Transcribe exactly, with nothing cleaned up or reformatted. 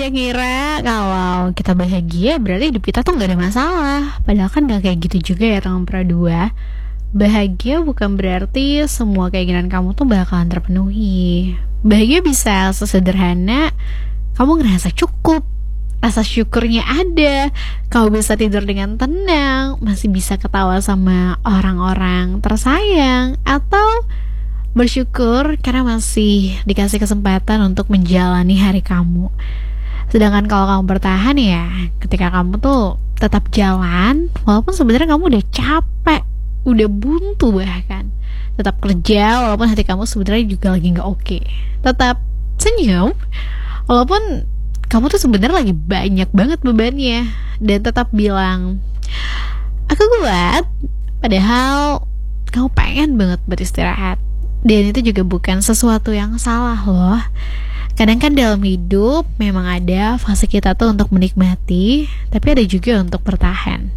yang ngira kalau kita bahagia berarti hidup kita tuh gak ada masalah. Padahal kan gak kayak gitu juga ya teman Pra dua. Bahagia bukan berarti semua keinginan kamu tuh bakalan terpenuhi. Bahagia bisa sesederhana kamu ngerasa cukup, rasa syukurnya ada, kamu bisa tidur dengan tenang, masih bisa ketawa sama orang-orang tersayang, atau bersyukur karena masih dikasih kesempatan untuk menjalani hari kamu. Sedangkan kalau kamu bertahan ya, ketika kamu tuh tetap jalan, walaupun sebenarnya kamu udah capek, udah buntu bahkan, tetap kerja walaupun hati kamu sebenarnya juga lagi nggak oke, tetap senyum walaupun kamu tuh sebenarnya lagi banyak banget bebannya, dan tetap bilang aku kuat padahal kamu pengen banget beristirahat. Dan itu juga bukan sesuatu yang salah loh. Kadang kan dalam hidup memang ada fase kita tuh untuk menikmati, tapi ada juga untuk bertahan.